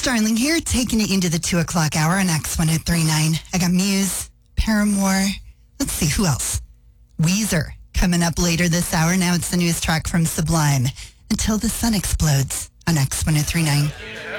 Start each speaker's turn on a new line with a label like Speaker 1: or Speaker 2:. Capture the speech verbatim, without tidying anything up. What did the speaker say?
Speaker 1: Darling here, taking it into the two o'clock hour on X one oh three point nine. I got Muse, Paramore. Let's see, who else? Weezer coming up later this hour. Now it's the newest track from Sublime. Until the Sun Explodes on X one oh three point nine.